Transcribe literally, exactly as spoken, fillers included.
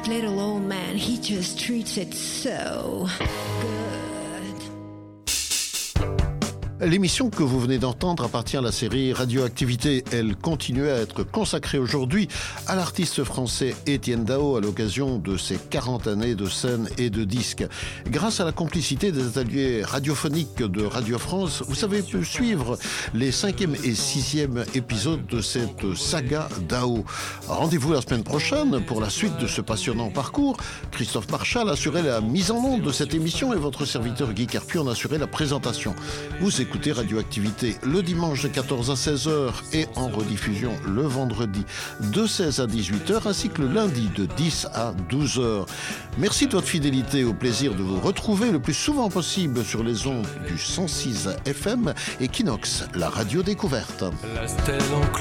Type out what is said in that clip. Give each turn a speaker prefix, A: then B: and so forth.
A: Little old man, he just treats it so good.
B: L'émission que vous venez d'entendre appartient à la série Radioactivité. Elle continue à être consacrée aujourd'hui à l'artiste français Étienne Dao à l'occasion de ses quarante années de scène et de disques. Grâce à la complicité des ateliers radiophoniques de Radio France, vous avez pu suivre les cinquième et sixième épisodes de cette saga Dao. Rendez-vous la semaine prochaine pour la suite de ce passionnant parcours. Christophe Marchal assurait la mise en onde de cette émission et votre serviteur Guy Carpuy en assurait la présentation. Vous écoutez Radioactivité le dimanche de quatorze à seize heures et en rediffusion le vendredi de seize à dix-huit heures ainsi que le lundi de dix à douze heures. Merci de votre fidélité, au plaisir de vous retrouver le plus souvent possible sur les ondes du cent six F M et Kinox, la radio découverte. La stèle en